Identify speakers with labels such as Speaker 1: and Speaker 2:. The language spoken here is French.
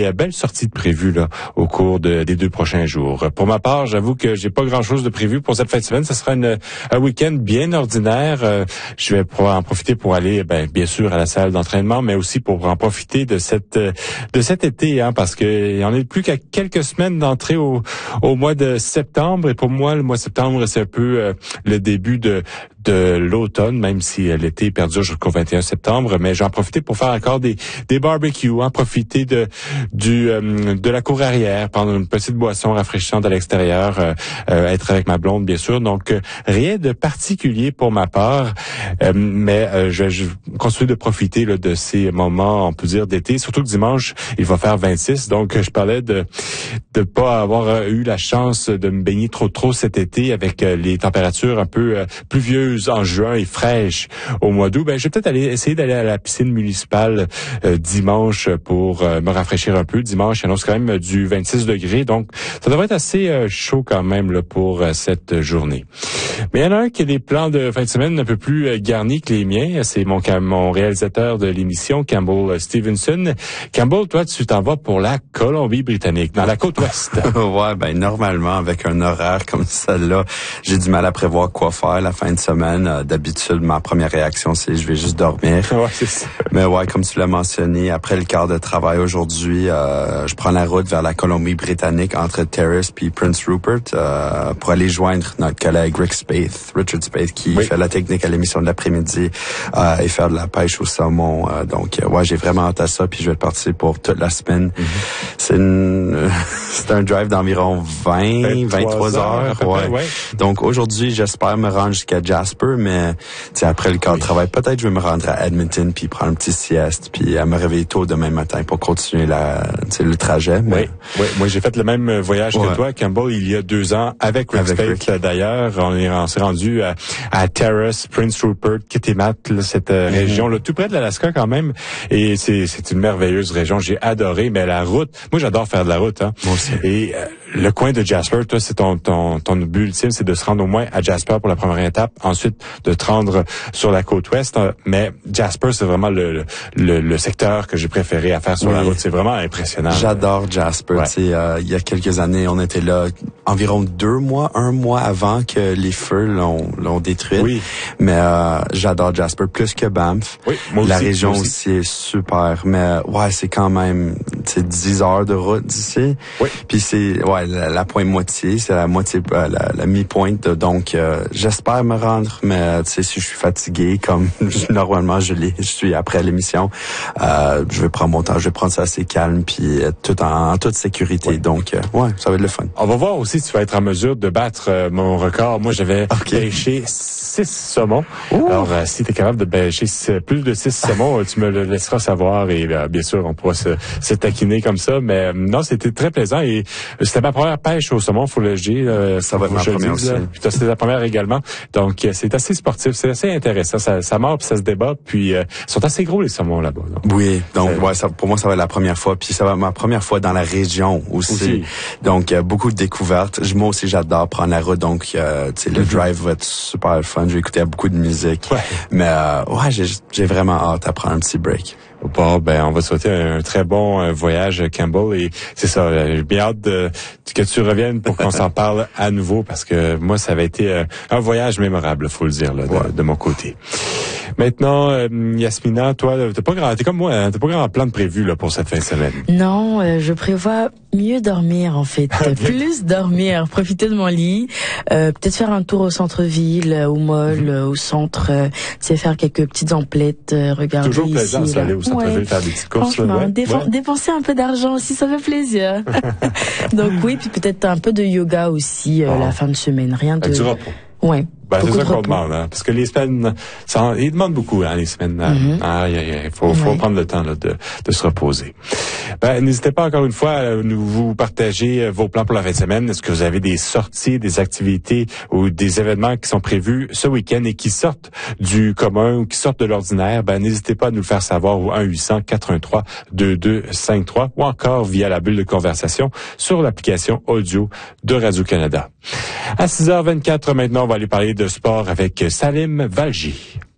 Speaker 1: des belles sorties de prévues là au cours des 2 prochains jours. Pour ma part, j'avoue que j'ai pas grand-chose de prévu pour cette fin de semaine. Ce sera un week-end bien ordinaire. Je vais pouvoir en profiter pour aller, bien sûr, à la salle d'entraînement, mais aussi pour en profiter de cet été, parce que il y en a plus qu'à quelques semaines d'entrée au mois de septembre. Et pour moi, le mois de septembre, c'est un peu le début de l'automne, même si l'été perdure jusqu'au 21 septembre. Mais j'en profite pour faire encore des barbecues, profiter de la cour arrière, prendre une petite boisson rafraîchissante à l'extérieur, être avec ma blonde, bien sûr. Donc, rien de particulier pour ma part, mais je continue de profiter là, de ces moments, on peut dire, d'été. Surtout que dimanche, il va faire 26. Donc, je parlais de pas avoir eu la chance de me baigner trop cet été avec les températures un peu pluvieuses en juin et fraîches au mois d'août. Je vais peut-être essayer d'aller à la piscine municipale dimanche pour me rafraîchir un peu. Dimanche, il annonce quand même du 26 degrés. Donc, ça devrait être assez chaud quand même là, pour cette journée. Mais il y en a un qui a des plans de fin de semaine un peu plus garnis que les miens. C'est mon réalisateur de l'émission, Campbell Stevenson. Campbell, toi, tu t'en vas pour la Colombie-Britannique, dans la côte ouest.
Speaker 2: Ouais, normalement, avec un horaire comme celle-là, j'ai du mal à prévoir quoi faire la fin de semaine. D'habitude, ma première réaction, c'est je vais juste dormir.
Speaker 1: Ouais, c'est ça.
Speaker 2: Mais ouais, comme tu l'as mentionné, après le quart de travail aujourd'hui, je prends la route vers la Colombie-Britannique entre Terrace puis Prince Rupert pour aller joindre notre collègue Richard Spaeth, qui fait la technique à l'émission de l'après-midi et faire de la pêche au saumon. Donc, j'ai vraiment hâte à ça, puis je vais partir pour toute la semaine. Mm-hmm. C'est un drive d'environ 23 heures. Ouais. Donc, aujourd'hui, j'espère me rendre jusqu'à Jasper, mais après le quart de travail, peut-être je vais me rendre à Edmonton puis prendre une petite sieste puis me réveiller tôt demain matin pour continuer le trajet. Mais...
Speaker 1: Oui. Moi, j'ai fait le même voyage que toi, Campbell, il y a 2 ans avec Rick. D'ailleurs, on s'est rendu à Terrace, Prince Rupert, Kitimat, cette région là, tout près de l'Alaska quand même. Et c'est une merveilleuse région. J'ai adoré, mais la route, moi j'adore faire de la route.
Speaker 2: Moi aussi.
Speaker 1: Et le coin de Jasper, toi, c'est ton but ultime, c'est de se rendre au moins à Jasper pour la première étape, ensuite de te rendre sur la côte ouest. Mais Jasper, c'est vraiment le secteur que j'ai préféré à faire sur la route. C'est vraiment impressionnant.
Speaker 2: J'adore Jasper. Ouais. Il y a quelques années, on était là environ 1 mois avant que les feux l'ont détruit. Oui. Mais j'adore Jasper plus que Banff.
Speaker 1: Oui, moi aussi.
Speaker 2: La région aussi est super. Mais c'est quand même 10 heures de route d'ici. Oui. Puis c'est la pointe moitié, c'est la moitié la mi-pointe. Donc j'espère me rendre, mais si je suis fatigué, comme normalement je suis après l'émission, je vais prendre mon temps, je vais prendre ça assez calme, puis tout en toute sécurité. Oui. Donc ça va être le fun.
Speaker 1: On va voir aussi si tu vas être en mesure de battre mon record. Moi, j'avais pêché 6 saumons. Ouh. Alors, si tu es capable de pêcher plus de 6 saumons, tu me le laisseras savoir et bien sûr, on pourra se taquiner comme ça. Mais non, c'était très plaisant et c'était ma première pêche au saumon, faut le dire.
Speaker 2: Ça va être ma première aussi.
Speaker 1: Puis c'était la première également. Donc, c'est assez sportif, c'est assez intéressant. Ça mord puis ça se débat. Puis, ils sont assez gros les saumons là-bas. Donc.
Speaker 2: Oui, donc pour moi, ça va être la première fois. Puis ça va être ma première fois dans la région aussi. Donc, beaucoup de découvertes. Moi aussi, j'adore prendre la route. Donc, le drive va être super fun. Je vais écouter beaucoup de musique. Ouais. Mais j'ai vraiment hâte à prendre un petit break.
Speaker 1: Bon, on va souhaiter un très bon voyage, Campbell. Et c'est ça, j'ai bien hâte que tu reviennes pour qu'on s'en parle à nouveau parce que moi, ça avait été un voyage mémorable, faut le dire, là, de mon côté. Maintenant, Yasmina, toi, t'es comme moi, t'as pas grand plan de prévu là pour cette fin de semaine.
Speaker 3: Non, je prévois mieux dormir en fait, plus dormir, profiter de mon lit, peut-être faire un tour au centre-ville, au mall, au centre, faire quelques petites emplettes, regarder
Speaker 1: toujours
Speaker 3: ici.
Speaker 1: Toujours plaisant d'aller au centre-ville faire des petites courses.
Speaker 3: Franchement, dépenser un peu d'argent aussi, ça fait plaisir. Donc oui, puis peut-être un peu de yoga aussi la fin de semaine, rien de.
Speaker 1: Du repos.
Speaker 3: Ouais.
Speaker 1: C'est ça qu'on demande, parce que les semaines, ils demandent beaucoup, les semaines. Il faut prendre le temps là, de se reposer. N'hésitez pas encore une fois à vous partager vos plans pour la fin de semaine. Est-ce que vous avez des sorties, des activités ou des événements qui sont prévus ce week-end et qui sortent du commun ou qui sortent de l'ordinaire? N'hésitez pas à nous le faire savoir au 1-800-413-2253 ou encore via la bulle de conversation sur l'application audio de Radio-Canada. À 6h24 maintenant, on va aller parler de sport avec Salim Valji.